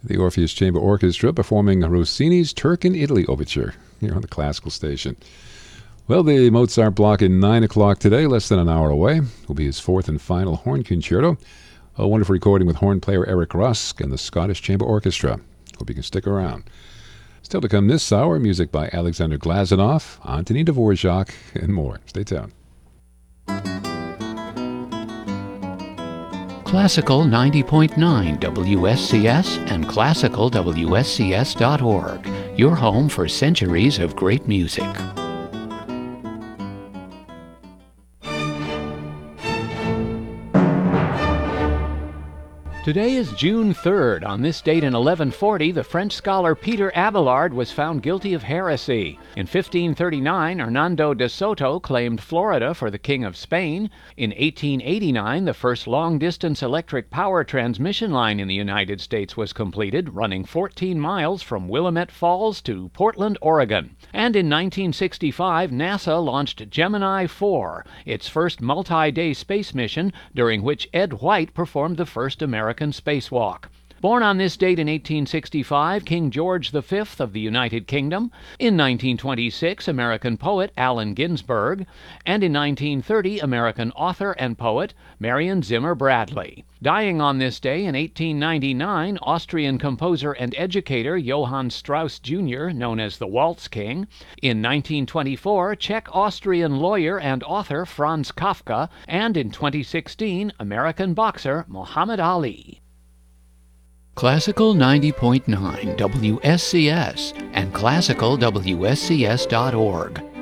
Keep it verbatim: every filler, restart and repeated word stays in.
The Orpheus Chamber Orchestra performing Rossini's Turk in Italy Overture here on the Classical Station. Well, the Mozart block at nine o'clock today, less than an hour away, will be his fourth and final horn concerto. A wonderful recording with horn player Eric Rusk and the Scottish Chamber Orchestra. Hope you can stick around. Still to come this hour, music by Alexander Glazunov, Antonin Dvorak, and more. Stay tuned. Classical ninety point nine W S C S and classical W S C S dot org, your home for centuries of great music. Today is June third. On this date in eleven forty, the French scholar Peter Abelard was found guilty of heresy. In fifteen thirty-nine, Hernando de Soto claimed Florida for the King of Spain. In eighteen eighty-nine, the first long-distance electric power transmission line in the United States was completed, running fourteen miles from Willamette Falls to Portland, Oregon. And in nineteen sixty-five, NASA launched Gemini four, its first multi-day space mission, during which Ed White performed the first American spacewalk. Born on this date in eighteen sixty-five, King George the Fifth of the United Kingdom. In nineteen twenty-six, American poet Allen Ginsberg. And in nineteen thirty, American author and poet Marion Zimmer Bradley. Dying on this day in eighteen ninety-nine, Austrian composer and educator Johann Strauss Junior, known as the Waltz King. In nineteen twenty-four, Czech-Austrian lawyer and author Franz Kafka. And in twenty sixteen, American boxer Muhammad Ali. Classical ninety point nine W S C S and classical W S C S dot org.